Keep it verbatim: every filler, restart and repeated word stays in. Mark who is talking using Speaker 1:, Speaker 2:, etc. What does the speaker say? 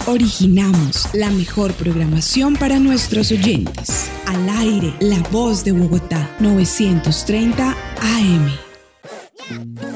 Speaker 1: Originamos la mejor programación para nuestros oyentes. Al aire, La Voz de Bogotá, novecientos treinta A M.